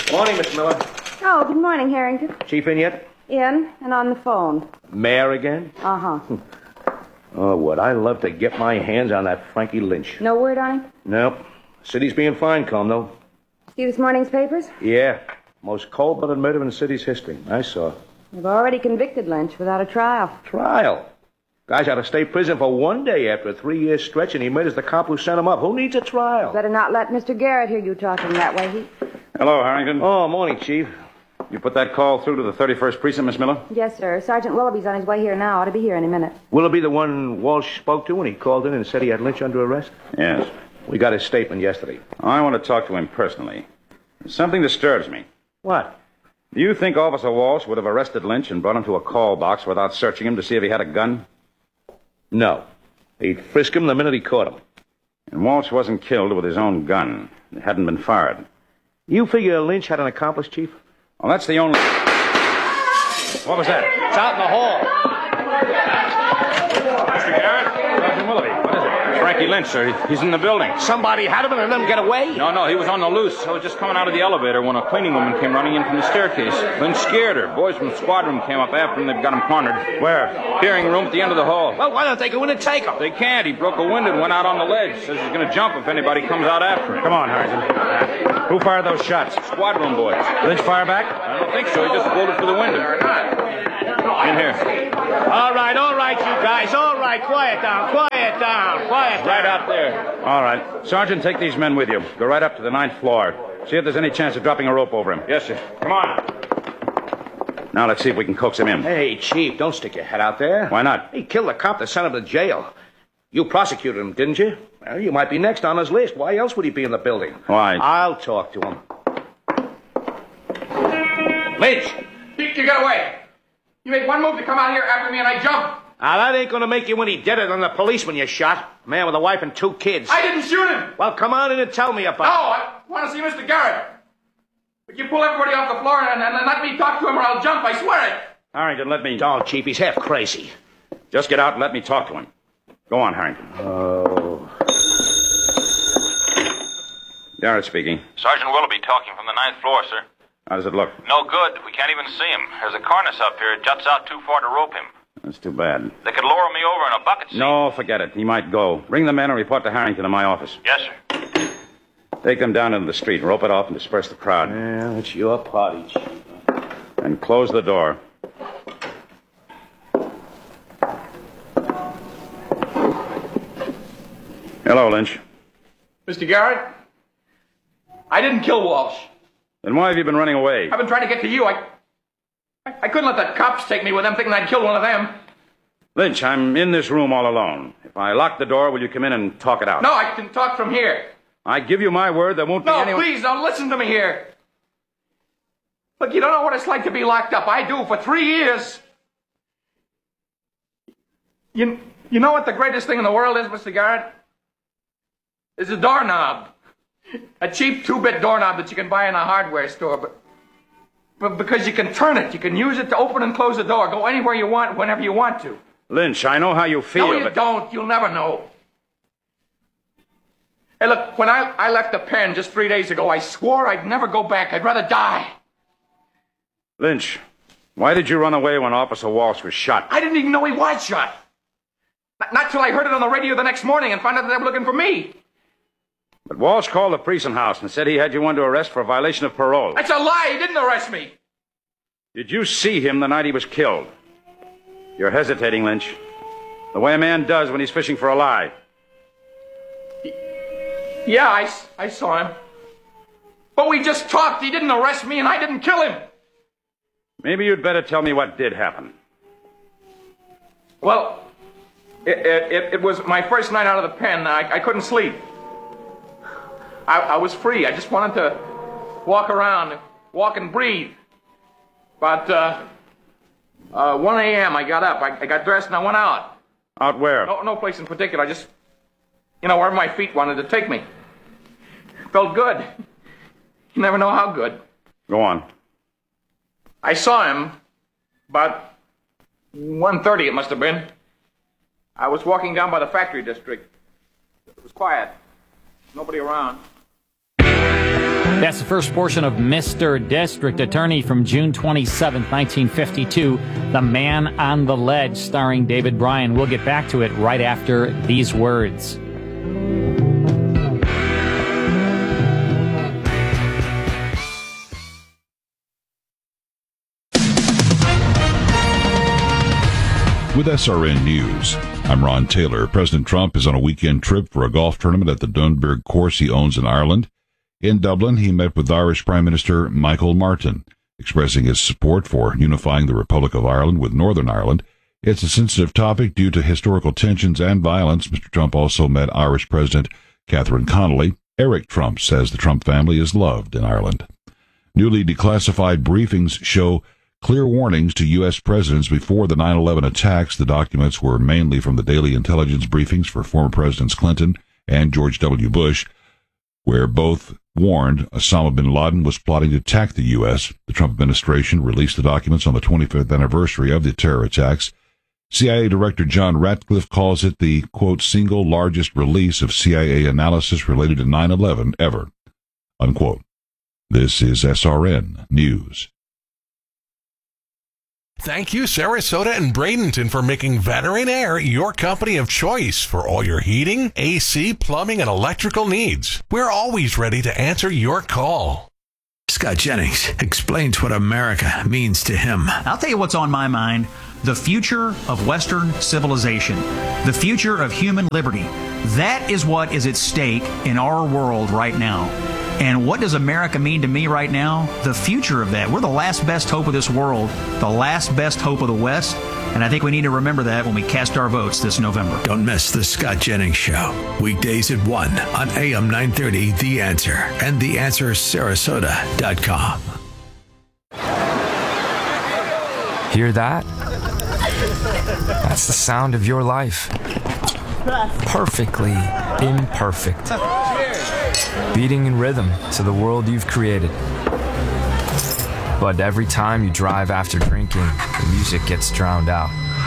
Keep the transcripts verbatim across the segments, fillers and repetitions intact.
Morning, Miss Miller. Oh, good morning, Harrington. Chief in yet? In and on the phone. Mayor again? Uh-huh. Oh, would I love to get my hands on that Frankie Lynch. No word on him? Nope. City's being fine, calm, though. See this morning's papers? Yeah. Most cold-blooded murder in the city's history. I saw. They've already convicted Lynch without a trial. Trial? Guy's out of state prison for one day after a three-year stretch, and he murders the cop who sent him up. Who needs a trial? Better not let Mister Garrett hear you talking that way. He... Hello, Harrington. Oh, morning, Chief. You put that call through to the thirty-first Precinct, Miss Miller? Yes, sir. Sergeant Willoughby's on his way here now. Ought to be here any minute. Will it be the one Walsh spoke to when he called in and said he had Lynch under arrest? Yes. We got his statement yesterday. I want to talk to him personally. Something disturbs me. What? Do you think Officer Walsh would have arrested Lynch and brought him to a call box without searching him to see if he had a gun? No. He'd frisk him the minute he caught him. And Walsh wasn't killed with his own gun. It hadn't been fired. You figure Lynch had an accomplice, Chief? Well, that's the only... What was that? It's out in the hall. Mister Garrett? Sergeant Willoughby. What is it? Frankie Lynch, sir. He's in the building. Somebody had him and let him get away? No, no, he was on the loose. I was just coming out of the elevator when a cleaning woman came running in from the staircase. Lynch scared her. Boys from the squad room came up after him. They've got him cornered. Where? Hearing room at the end of the hall. Well, why don't they go in and take him? They can't. He broke a window and went out on the ledge. Says he's going to jump if anybody comes out after him. Come on, Harrington. Who fired those shots? Squad room boys. Lynch fire back? I don't think so. He just floated for the window. In here. All right, all right, you guys. All right, quiet down, quiet down, quiet down. Right out there. All right. Sergeant, take these men with you. Go right up to the ninth floor. See if there's any chance of dropping a rope over him. Yes, sir. Come on. Now let's see if we can coax him in. Hey, Chief, don't stick your head out there. Why not? He killed the cop that sent him to jail. You prosecuted him, didn't you? Well, you might be next on his list. Why else would he be in the building? Why? I'll talk to him. Lynch! You, you got away. You make one move to come out here after me and I jump. Now, that ain't gonna make you any deader than the policeman you shot. A man with a wife and two kids. I didn't shoot him. Well, come on in and tell me about No, I want to see Mister Garrett. But you pull everybody off the floor and, and, and let me talk to him or I'll jump, I swear it. Harrington, let me... it. Oh, Chief, he's half crazy. Just get out and let me talk to him. Go on, Harrington. Oh. Garrett speaking. Sergeant Willoughby talking from the ninth floor, sir. How does it look? No good. We can't even see him. There's a cornice up here. It juts out too far to rope him. That's too bad. They could lower me over in a bucket seat. No, forget it. He might go. Bring the men and report to Harrington in my office. Yes, sir. Take them down into the street, rope it off, and disperse the crowd. Yeah, it's your party, Chief. And close the door. Hello, Lynch. Mister Garrett, I didn't kill Walsh. Then why have you been running away? I've been trying to get to you. I, I, I couldn't let the cops take me with them thinking I'd killed one of them. Lynch, I'm in this room all alone. If I lock the door, will you come in and talk it out? No, I can talk from here. I give you my word there won't No, be anyone... please don't listen to me here. Look, you don't know what it's like to be locked up. I do for three years. You, you know what the greatest thing in the world is, Mister Garrett? Is a doorknob. A cheap two-bit doorknob that you can buy in a hardware store, but, but because you can turn it, you can use it to open and close the door, go anywhere you want, whenever you want to. Lynch, I know how you feel, No, you but... don't. You'll never know. Hey, look, when I, I left the pen just three days ago, I swore I'd never go back. I'd rather die. Lynch, why did you run away when Officer Walsh was shot? I didn't even know he was shot. Not, not till I heard it on the radio the next morning and found out that they were looking for me. But Walsh called the precinct house and said he had you under arrest for a violation of parole. That's a lie. He didn't arrest me. Did you see him the night he was killed? You're hesitating, Lynch. The way a man does when he's fishing for a lie. Yeah, I, I saw him. But we just talked. He didn't arrest me and I didn't kill him. Maybe you'd better tell me what did happen. Well, it, it, it was my first night out of the pen. I, I couldn't sleep. I, I was free. I just wanted to walk around, walk and breathe. But uh, uh, one a.m. I got up. I, I got dressed and I went out. Out where? No, no place in particular. I just, you know, wherever my feet wanted to take me. Felt good. You never know how good. Go on. I saw him about one thirty, it must have been. I was walking down by the factory district. It was quiet. Nobody around. That's the first portion of Mister District Attorney from June twenty-seventh, nineteen fifty-two, The Man on the Ledge, starring David Bryan. We'll get back to it right after these words. With S R N News, I'm Ron Taylor. President Trump is on a weekend trip for a golf tournament at the Dunberg course he owns in Ireland. In Dublin, he met with Irish Prime Minister Michael Martin, expressing his support for unifying the Republic of Ireland with Northern Ireland. It's a sensitive topic due to historical tensions and violence. Mister Trump also met Irish President Catherine Connolly. Eric Trump says the Trump family is loved in Ireland. Newly declassified briefings show clear warnings to U S presidents before the nine eleven attacks. The documents were mainly from the daily intelligence briefings for former Presidents Clinton and George W. Bush, where both warned Osama bin Laden was plotting to attack the U S. The Trump administration released the documents on the twenty-fifth anniversary of the terror attacks. C I A Director John Ratcliffe calls it the, quote, single largest release of C I A analysis related to nine eleven ever, unquote. This is S R N News. Thank you, Sarasota and Bradenton, for making Veteran Air your company of choice for all your heating, A C, plumbing, and electrical needs. We're always ready to answer your call. Scott Jennings explains what America means to him. I'll tell you what's on my mind. The future of Western civilization. The future of human liberty. That is what is at stake in our world right now. And what does America mean to me right now? The future of that. We're the last best hope of this world, the last best hope of the West, and I think we need to remember that when we cast our votes this November. Don't miss the Scott Jennings Show, weekdays at one on A M nine thirty, The Answer, and the answer sarasota dot com. Hear that? That's the sound of your life. Perfectly imperfect. Beating in rhythm to the world you've created. But every time you drive after drinking, the music gets drowned out.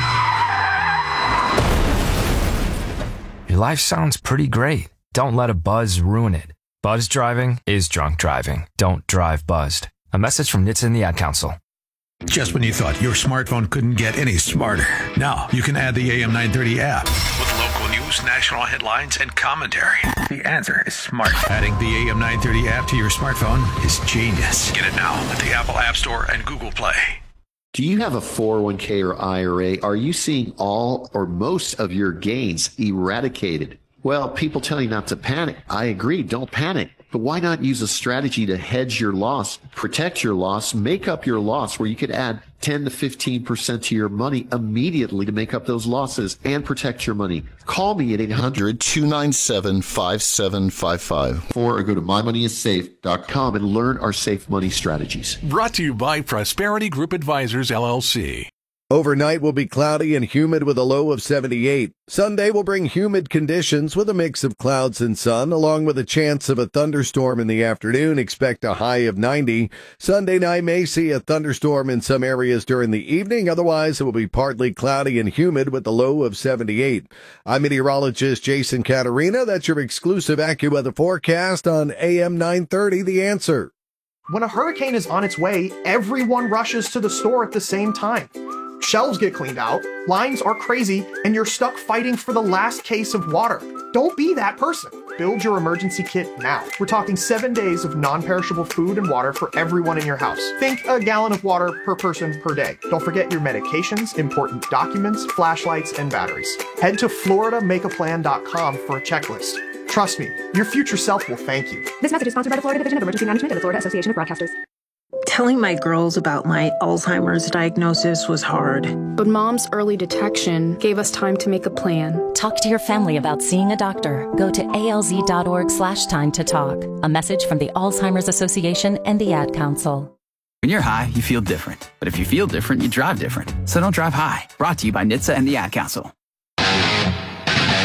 Your life sounds pretty great. Don't let a buzz ruin it. Buzz driving is drunk driving. Don't drive buzzed. A message from N H T S A and the Ad Council. Just when you thought your smartphone couldn't get any smarter, now you can add the A M nine thirty app with local news, national headlines, and commentary. The answer is smart. Adding the A M nine thirty app to your smartphone is genius. Get it now at the Apple App Store and Google Play. Do you have a four oh one k or I R A? Are you seeing all or most of your gains eradicated? Well, people tell you not to panic. I agree, don't panic. But why not use a strategy to hedge your loss, protect your loss, make up your loss, where you could add ten to fifteen percent to your money immediately to make up those losses and protect your money? Call me at eight hundred, two nine seven, five seven five five or go to my money is safe dot com and learn our safe money strategies. Brought to you by Prosperity Group Advisors, L L C. Overnight will be cloudy and humid with a low of seventy-eight. Sunday will bring humid conditions with a mix of clouds and sun, along with a chance of a thunderstorm in the afternoon. Expect a high of ninety. Sunday night may see a thunderstorm in some areas during the evening. Otherwise, it will be partly cloudy and humid with a low of seventy-eight. I'm meteorologist Jason Caterina. That's your exclusive AccuWeather forecast on A M nine thirty, The Answer. When a hurricane is on its way, everyone rushes to the store at the same time. Shelves get cleaned out, lines are crazy, and you're stuck fighting for the last case of water. Don't be that person. Build your emergency kit now. We're talking seven days of non-perishable food and water for everyone in your house. Think a gallon of water per person per day. Don't forget your medications, important documents, flashlights, and batteries. Head to florida make a plan dot com for a checklist. Trust me, your future self will thank you. This message is sponsored by the Florida Division of Emergency Management and the Florida Association of Broadcasters. Telling my girls about my Alzheimer's diagnosis was hard. But Mom's early detection gave us time to make a plan. Talk to your family about seeing a doctor. Go to alz.org slash time to talk. A message from the Alzheimer's Association and the Ad Council. When you're high, you feel different. But if you feel different, you drive different. So don't drive high. Brought to you by N H T S A and the Ad Council.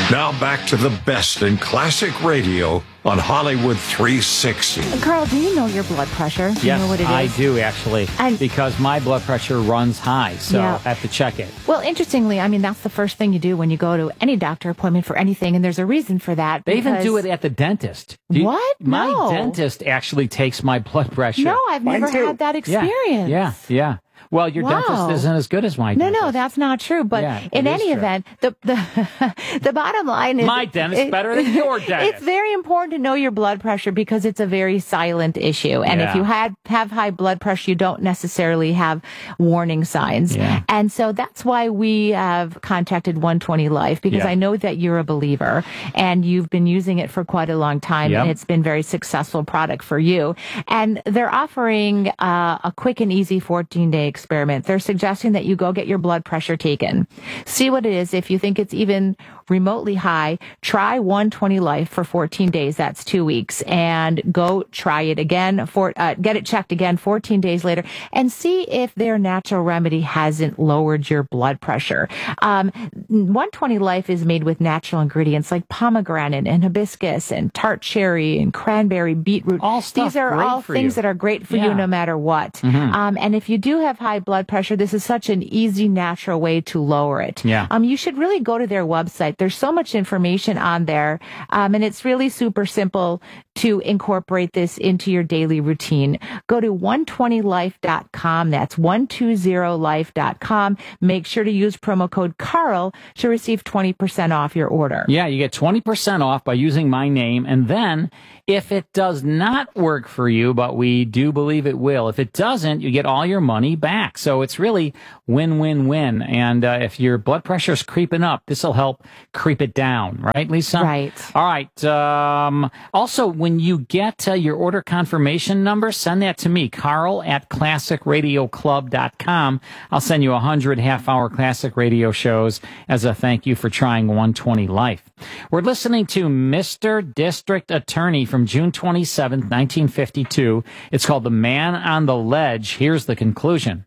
Now back to the best in classic radio on Hollywood three sixty. Carl, do you know your blood pressure? Do you Yes, know what it is? I do actually, And- because my blood pressure runs high, so Yeah. I have to check it. Well, interestingly, I mean, that's the first thing you do when you go to any doctor appointment for anything, and there's a reason for that. They even because- do it at the dentist. Do you- What? My No. dentist actually takes my blood pressure. No, I've Mine never too. had that Yeah, experience. Yeah, yeah. Well, your Wow. dentist isn't as good as my No, dentist. no, that's not true. But Yeah, in it is any true. event, the the the bottom line is My dentist it- better than your dentist. It's very important to know your blood pressure because it's a very silent issue. And Yeah. if you had have high blood pressure, you don't necessarily have warning signs. Yeah. And so that's why we have contacted one twenty Life, because Yeah. I know that you're a believer and you've been using it for quite a long time, Yep. and it's been a very successful product for you. And they're offering uh, a quick and easy fourteen day experiment. They're suggesting that you go get your blood pressure taken. See what it is. If you think it's even remotely high, try one twenty Life for fourteen days. That's two weeks. And go try it again, for uh, get it checked again fourteen days later, and see if their natural remedy hasn't lowered your blood pressure. Um, one twenty Life is made with natural ingredients like pomegranate and hibiscus and tart cherry and cranberry beetroot. All stuff These are great all for things you. that are great for Yeah. you no matter what. Mhm. Um, and if you do have high blood pressure, this is such an easy, natural way to lower it. Yeah. Um, you should really go to their website. There's so much information on there, um, and it's really super simple to incorporate this into your daily routine. Go to one twenty life dot com. That's one twenty life dot com. Make sure to use promo code Carl to receive twenty percent off your order. Yeah, you get twenty percent off by using my name. And then if it does not work for you, but we do believe it will, if it doesn't, you get all your money back. So it's really win-win-win. And uh, if your blood pressure is creeping up, this will help creep it down. Right, Lisa? Right. All right. Um, also, when you get uh, your order confirmation number, send that to me, Carl at classic radio club dot com. I'll send you one hundred half-hour classic radio shows as a thank you for trying one twenty Life. We're listening to Mister District Attorney from June twenty-seventh, nineteen fifty-two. It's called The Man on the Ledge. Here's the conclusion.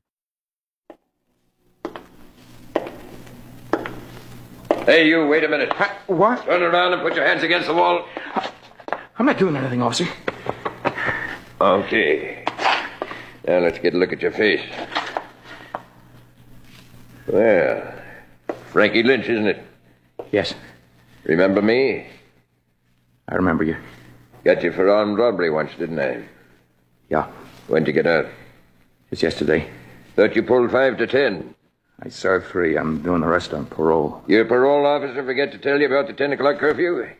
Hey, you, wait a minute. What? Turn around and put your hands against the wall. I'm not doing anything, officer. Okay. Now let's get a look at your face. Well, Frankie Lynch, isn't it? Yes. Remember me? I remember you. Got you for armed robbery once, didn't I? Yeah. When'd you get out? Just yesterday. Thought you pulled five to ten. I served three. I'm doing the rest on parole. Your parole officer forget to tell you about the ten o'clock curfew?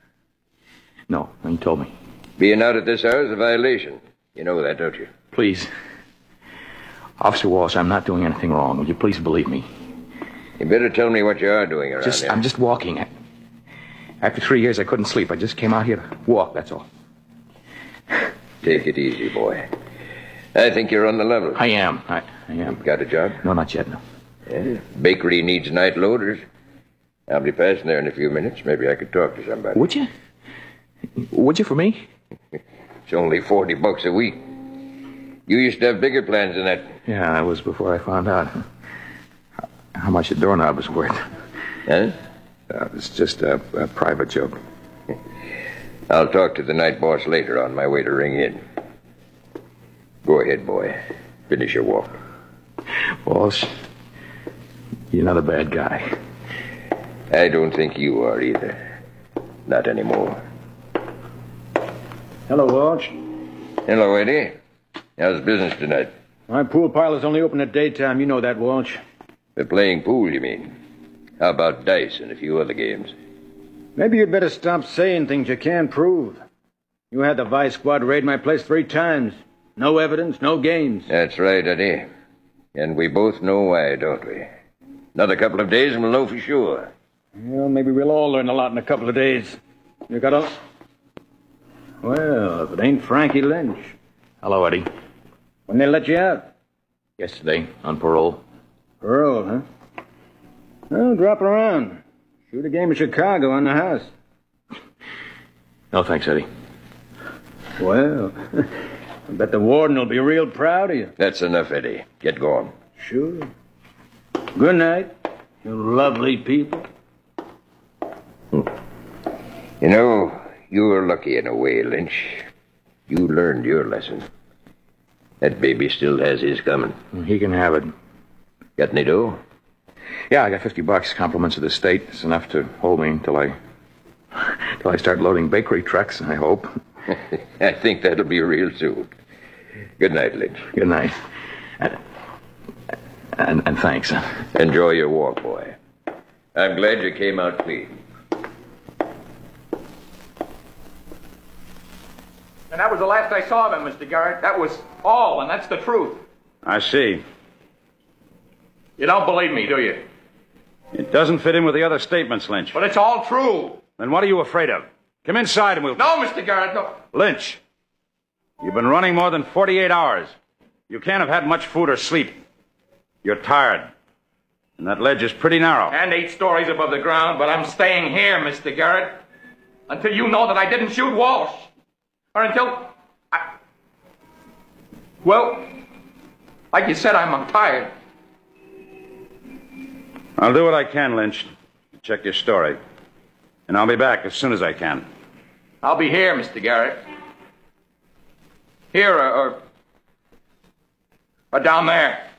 No, he told me. Being out at this hour is a violation. You know that, don't you? Please. Officer Walsh, I'm not doing anything wrong. Will you please believe me? You better tell me what you are doing around Just, here. I'm just walking. After three years, I couldn't sleep. I just came out here to walk, that's all. Take it easy, boy. I think you're on the level. I am. I, I am. Got a job? No, not yet, no. Yeah. Bakery needs night loaders. I'll be passing there in a few minutes. Maybe I could talk to somebody. Would you? Would you for me? It's only forty bucks a week. You used to have bigger plans than that. Yeah, that was before I found out how much a doorknob was worth. Huh? Uh, it's just a, a private joke. I'll talk to the night boss later on my way to ring in. Go ahead, boy. Finish your walk. Walsh, you're not a bad guy. I don't think you are either. Not anymore. Hello, Walsh. Hello, Eddie. How's business tonight? My pool parlor's only open at daytime. You know that, Walsh. For playing pool, you mean? How about dice and a few other games? Maybe you'd better stop saying things you can't prove. You had the Vice Squad raid my place three times. No evidence, no games. That's right, Eddie. And we both know why, don't we? Another couple of days and we'll know for sure. Well, maybe we'll all learn a lot in a couple of days. You got a... Well, if it ain't Frankie Lynch. Hello, Eddie. When they let you out? Yesterday, on parole. Parole, huh? Well, drop around. Shoot a game of Chicago on the house. No, thanks, Eddie. Well, I bet the warden will be real proud of you. That's enough, Eddie. Get going. Sure. Good night, you lovely people. You know, you were lucky in a way, Lynch. You learned your lesson. That baby still has his coming. He can have it. Got any dough? Yeah, I got fifty bucks. Compliments of the state. It's enough to hold me until I... till I start loading bakery trucks, I hope. I think that'll be real soon. Good night, Lynch. Good night. And, and, and thanks. Enjoy your walk, boy. I'm glad you came out clean. And that was the last I saw of him, Mister Garrett. That was all, and that's the truth. I see. You don't believe me, do you? It doesn't fit in with the other statements, Lynch. But it's all true. Then what are you afraid of? Come inside and we'll... No, Mister Garrett, no. Lynch, you've been running more than forty-eight hours. You can't have had much food or sleep. You're tired. And that ledge is pretty narrow. And eight stories above the ground, but I'm staying here, Mister Garrett. Until you know that I didn't shoot Walsh. Or until... I... Well, like you said, I'm, I'm tired. I'll do what I can, Lynch. Check your story. And I'll be back as soon as I can. I'll be here, Mister Garrett. Here or... or, or down there.